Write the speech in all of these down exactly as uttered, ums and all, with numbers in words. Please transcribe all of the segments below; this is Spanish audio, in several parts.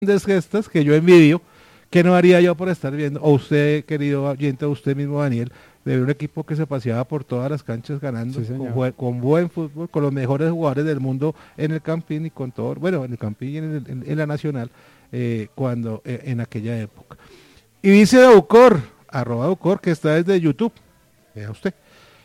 grandes gestas que yo envidio, que no haría yo por estar viendo, o usted, querido oyente, o usted mismo, Daniel, de ver un equipo que se paseaba por todas las canchas ganando, Sí, con, señor. buen- con buen fútbol, con los mejores jugadores del mundo en el Campín y con todo, bueno, en el Campín y en, el- en- en la Nacional, eh, cuando eh, en aquella época. Y dice Daucor, arroba Daucor, que está desde YouTube, vea usted,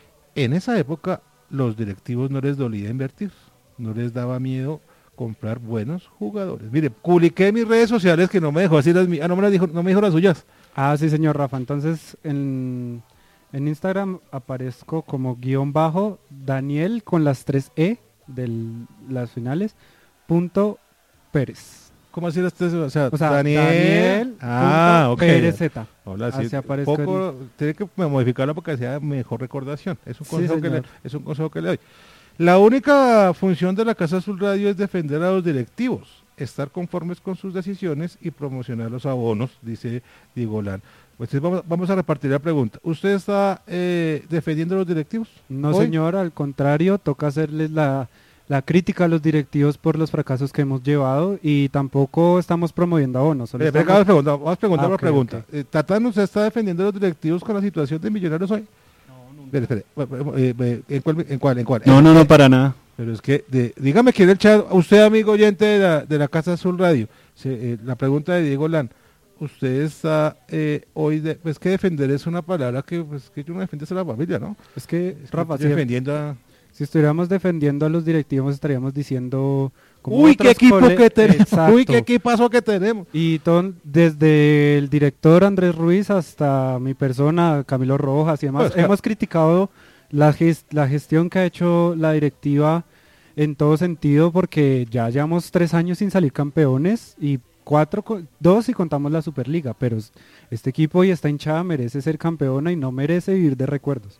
en esa época los directivos no les dolía invertir, no les daba miedo comprar buenos jugadores. Mire, publiqué en mis redes sociales que no me dejó así las mi- ah, no me las dijo, no me dijo las suyas. Ah, sí, señor Rafa. Entonces, en, en Instagram aparezco como guión bajo Daniel con las tres E de las finales, punto Pérez. ¿Cómo así las tres? O sea, O sea, Daniel. Daniel, Ah, punto ok. Pérez Z. Hola, sí. Así Un aparezco en- poco, tiene que modificarlo porque sea mejor recordación. Es un Sí, consejo, que le, señor. es un consejo que le doy. La única función de la Casa Azul Radio es defender a los directivos, estar conformes con sus decisiones y promocionar los abonos, dice Diego Lan. Pues entonces vamos, vamos a repartir la pregunta. ¿Usted está eh, defendiendo a los directivos? No, hoy? señor, al contrario, toca hacerles la, la crítica a los directivos por los fracasos que hemos llevado y tampoco estamos promoviendo abonos. Solo Eh, venga, estamos- vamos a preguntar, vamos a preguntar Ah, por ok, pregunta. ok. Eh, Tatán, ¿usted está defendiendo a los directivos con la situación de Millonarios hoy? Espere, espere. Eh, eh, ¿En cuál? ¿En cuál? ¿En cuál? No, no, no, para nada. Pero es que, de- dígame quién el chat, usted amigo oyente de la, de la Casa Azul Radio, se- eh, la pregunta de Diego Lan, usted está eh, hoy, de, pues que defender es una palabra que, pues que uno defiende a la familia, ¿no? Es que, Es que Rafa, estoy si, defendiendo a... si estuviéramos defendiendo a los directivos estaríamos diciendo... como Uy, qué otros equipo cole- que tenemos, Exacto. uy, qué equipazo que tenemos. Y ton- desde el director Andrés Ruiz hasta mi persona, Camilo Rojas y demás, Pues, ja- hemos criticado la, ges- la gestión que ha hecho la directiva en todo sentido porque ya llevamos tres años sin salir campeones y cuatro, co- dos si contamos la Superliga, pero s- este equipo y esta hinchada merece ser campeona y no merece vivir de recuerdos.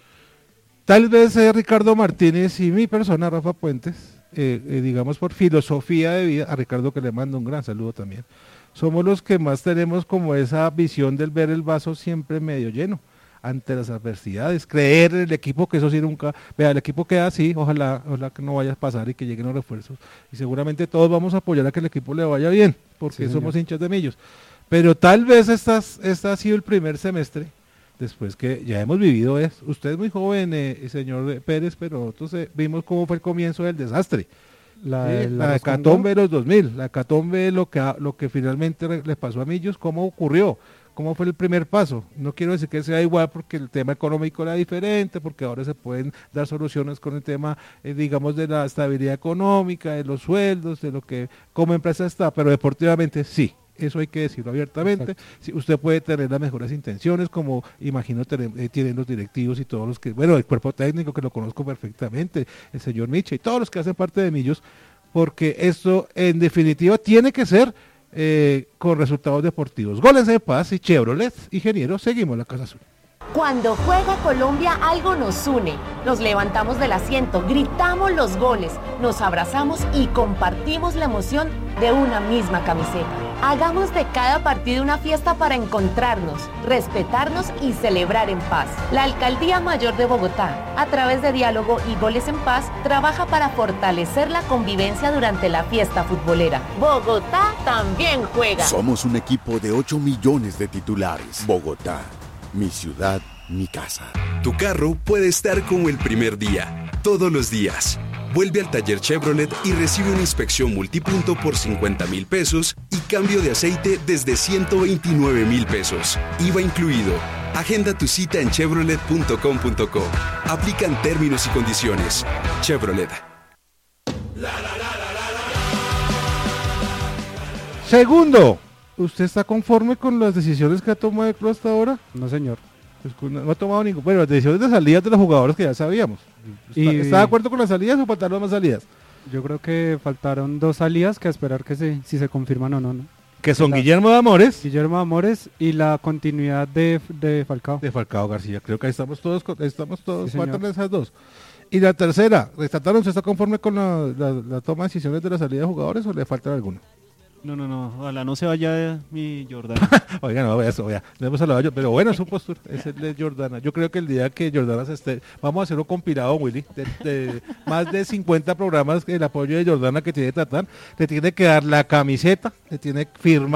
Tal vez eh, Ricardo Martínez y mi persona, Rafa Puentes, eh, eh, digamos por filosofía de vida, a Ricardo que le mando un gran saludo también, somos los que más tenemos como esa visión del ver el vaso siempre medio lleno ante las adversidades, creer en el equipo, que eso sí nunca, vea, el equipo queda así, ojalá, ojalá que no vaya a pasar y que lleguen los refuerzos, y seguramente todos vamos a apoyar a que el equipo le vaya bien, porque Sí, somos señor. hinchas de Millos, pero tal vez estas, esta ha sido el primer semestre, después que ya hemos vivido es, usted es muy joven, eh, señor Pérez, pero nosotros eh, vimos cómo fue el comienzo del desastre, La, sí, del la arroz con hecatombe de los dos mil, la hecatombe de lo que, ha- lo que finalmente re- les pasó a Millos, cómo ocurrió, cómo fue el primer paso. No quiero decir que sea igual porque el tema económico era diferente, porque ahora se pueden dar soluciones con el tema, eh, digamos, de la estabilidad económica, de los sueldos, de lo que como empresa está, pero deportivamente sí. Eso hay que decirlo abiertamente. Exacto. Si usted puede tener las mejores intenciones, como imagino tener- eh, tienen los directivos y todos los que, bueno, el cuerpo técnico que lo conozco perfectamente, el señor Miche y todos los que hacen parte de Millos, porque esto en definitiva tiene que ser eh, con resultados deportivos. Goles en paz y Chevrolet, ingeniero, seguimos la Casa Azul. Cuando juega Colombia algo nos une. Nos levantamos del asiento, gritamos los goles, nos abrazamos y compartimos la emoción de una misma camiseta. Hagamos de cada partido una fiesta para encontrarnos, respetarnos y celebrar en paz. La Alcaldía Mayor de Bogotá, a través de diálogo y goles en paz, trabaja para fortalecer la convivencia durante la fiesta futbolera. Bogotá también juega. Somos un equipo de ocho millones de titulares. Bogotá, mi ciudad, mi casa. Tu carro puede estar como el primer día, todos los días. Vuelve al taller Chevrolet y recibe una inspección multipunto por cincuenta mil pesos y cambio de aceite desde ciento veintinueve mil pesos. I V A incluido. Agenda tu cita en chevrolet punto com punto co. Aplican términos y condiciones. Chevrolet. Segundo, ¿usted está conforme con las decisiones que ha tomado el club hasta ahora? No, señor. Pues que no, no ha tomado ningún, bueno, las decisiones de salidas de los jugadores que ya sabíamos. ¿Está, Y- ¿está de acuerdo con las salidas o faltaron más salidas? Yo creo que faltaron dos salidas que a esperar que se, si se confirman o no, ¿no? Que son La- Guillermo de Amores Guillermo Amores y la continuidad de, de Falcao. de Falcao García. Creo que ahí estamos todos, con- estamos todos, Sí, señor. faltan esas dos. Y la tercera, ¿Rescataron, ¿usted está conforme con la, la- la toma de decisiones de la salida de jugadores o le faltan alguno? No, no, no, ojalá no se vaya mi Jordana. Oiga, no, eso, oiga, no hemos hablado yo, pero bueno, es su postura, es el de Jordana. Yo creo que el día que Jordana se esté, vamos a hacer un compilado, Willy, de, de más de cincuenta programas, el apoyo de Jordana que tiene Tatán, le tiene que dar la camiseta, le tiene que firmar